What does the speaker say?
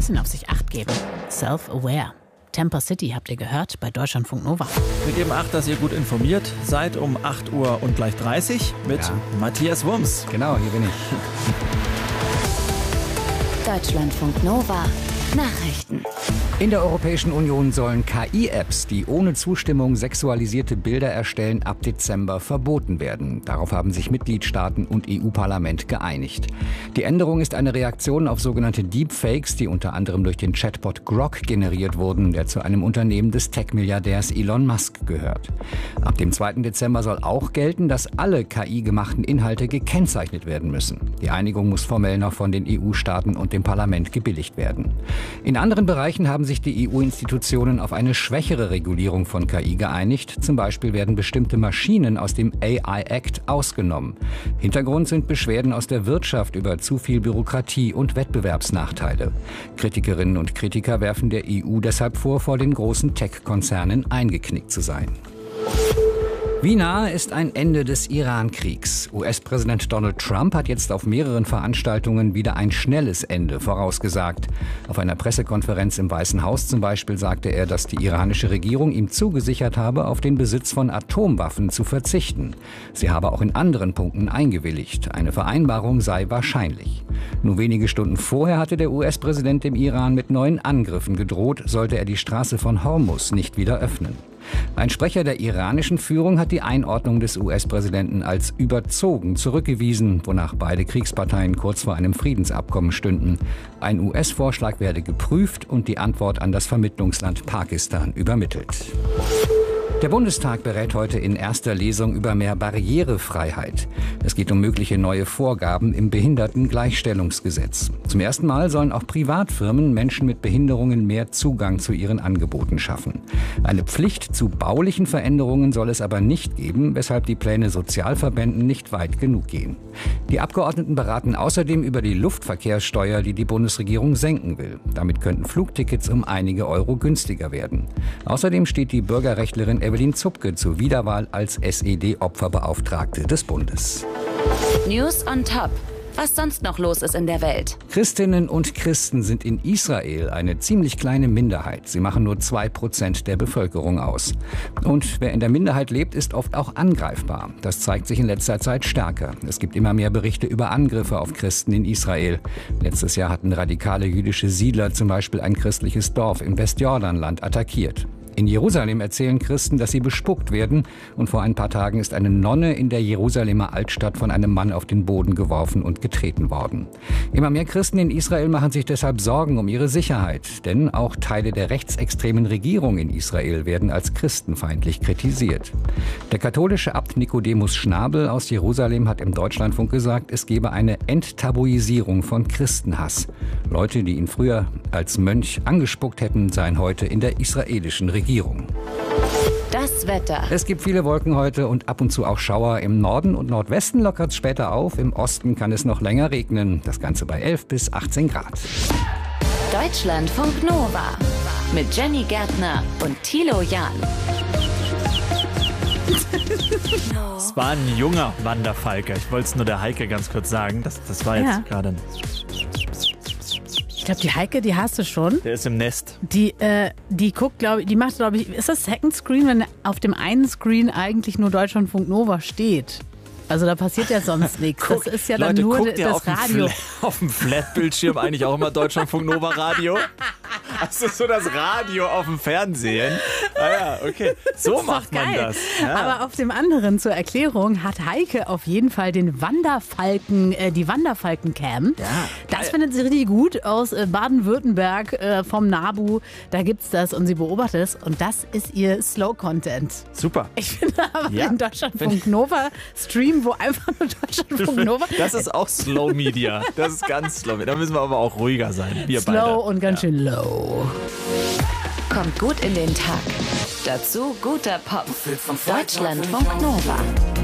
bisschen auf sich Acht geben. Self-aware. Temper City habt ihr gehört bei Deutschlandfunk Nova. Wir geben Acht, dass ihr gut informiert seid um 8 Uhr und gleich 30 mit Matthias Wurms. Genau, hier bin ich. Deutschlandfunk Nova. Nachrichten. In der Europäischen Union sollen KI-Apps, die ohne Zustimmung sexualisierte Bilder erstellen, ab Dezember verboten werden. Darauf haben sich Mitgliedstaaten und EU-Parlament geeinigt. Die Änderung ist eine Reaktion auf sogenannte Deepfakes, die unter anderem durch den Chatbot Grok generiert wurden, der zu einem Unternehmen des Tech-Milliardärs Elon Musk gehört. Ab dem 2. Dezember soll auch gelten, dass alle KI-gemachten Inhalte gekennzeichnet werden müssen. Die Einigung muss formell noch von den EU-Staaten und dem Parlament gebilligt werden. In anderen Bereichen haben sich die EU-Institutionen auf eine schwächere Regulierung von KI geeinigt. Zum Beispiel werden bestimmte Maschinen aus dem AI Act ausgenommen. Hintergrund sind Beschwerden aus der Wirtschaft über zu viel Bürokratie und Wettbewerbsnachteile. Kritikerinnen und Kritiker werfen der EU deshalb vor den großen Tech-Konzernen eingeknickt zu sein. Wie nahe ist ein Ende des Iran-Kriegs? US-Präsident Donald Trump hat jetzt auf mehreren Veranstaltungen wieder ein schnelles Ende vorausgesagt. Auf einer Pressekonferenz im Weißen Haus zum Beispiel sagte er, dass die iranische Regierung ihm zugesichert habe, auf den Besitz von Atomwaffen zu verzichten. Sie habe auch in anderen Punkten eingewilligt. Eine Vereinbarung sei wahrscheinlich. Nur wenige Stunden vorher hatte der US-Präsident dem Iran mit neuen Angriffen gedroht, sollte er die Straße von Hormuz nicht wieder öffnen. Ein Sprecher der iranischen Führung hat die Einordnung des US-Präsidenten als überzogen zurückgewiesen, wonach beide Kriegsparteien kurz vor einem Friedensabkommen stünden. Ein US-Vorschlag werde geprüft und die Antwort an das Vermittlungsland Pakistan übermittelt. Der Bundestag berät heute in erster Lesung über mehr Barrierefreiheit. Es geht um mögliche neue Vorgaben im Behindertengleichstellungsgesetz. Zum ersten Mal sollen auch Privatfirmen Menschen mit Behinderungen mehr Zugang zu ihren Angeboten schaffen. Eine Pflicht zu baulichen Veränderungen soll es aber nicht geben, weshalb die Pläne Sozialverbänden nicht weit genug gehen. Die Abgeordneten beraten außerdem über die Luftverkehrssteuer, die die Bundesregierung senken will. Damit könnten Flugtickets um einige Euro günstiger werden. Außerdem steht die Bürgerrechtlerin Evelyn Zupke zur Wiederwahl als SED-Opferbeauftragte des Bundes. News on Top. Was sonst noch los ist in der Welt. Christinnen und Christen sind in Israel eine ziemlich kleine Minderheit. Sie machen nur 2% der Bevölkerung aus. Und wer in der Minderheit lebt, ist oft auch angreifbar. Das zeigt sich in letzter Zeit stärker. Es gibt immer mehr Berichte über Angriffe auf Christen in Israel. Letztes Jahr hatten radikale jüdische Siedler zum Beispiel ein christliches Dorf im Westjordanland attackiert. In Jerusalem erzählen Christen, dass sie bespuckt werden. Und vor ein paar Tagen ist eine Nonne in der Jerusalemer Altstadt von einem Mann auf den Boden geworfen und getreten worden. Immer mehr Christen in Israel machen sich deshalb Sorgen um ihre Sicherheit. Denn auch Teile der rechtsextremen Regierung in Israel werden als christenfeindlich kritisiert. Der katholische Abt Nikodemus Schnabel aus Jerusalem hat im Deutschlandfunk gesagt, es gebe eine Enttabuisierung von Christenhass. Leute, die ihn früher als Mönch angespuckt hätten, seien heute in der israelischen Regierung. Das Wetter. Es gibt viele Wolken heute und ab und zu auch Schauer. Im Norden und Nordwesten lockert es später auf. Im Osten kann es noch länger regnen. Das Ganze bei 11 bis 18 Grad. Deutschlandfunk Nova. Mit Jenny Gärtner und Thilo Jahn. Es war ein junger Wanderfalke. Ich wollte es nur der Heike ganz kurz sagen. Das war jetzt gerade ein... Ich glaube, die Heike, die hast du schon. Der ist im Nest. Die guckt, glaube ich, die macht, glaube ich, ist das Second Screen, wenn auf dem einen Screen eigentlich nur Deutschlandfunk Nova steht? Also da passiert ja sonst nichts. Das ist ja dann Leute, nur guckt ihr das Radio. Auf dem Flat-Bildschirm eigentlich auch immer Deutschlandfunk Nova Radio? Das ist so das Radio auf dem Fernsehen. Ah ja, okay. So macht man das. Ja. Aber auf dem anderen zur Erklärung hat Heike auf jeden Fall den Wanderfalken, die Wanderfalken-Cam. Ja, das findet sie richtig gut aus Baden-Württemberg vom NABU. Da gibt's das und sie beobachtet es und das ist ihr Slow-Content. Super. Ich finde aber den Deutschlandfunk Nova Stream, wo einfach nur Deutschlandfunk Nova. Das ist auch Slow Media. Das ist ganz Slow Media. Da müssen wir aber auch ruhiger sein. Wir Slow beide. Und ganz schön low. Kommt gut in den Tag. Dazu guter Pop. Deutschlandfunk Nova.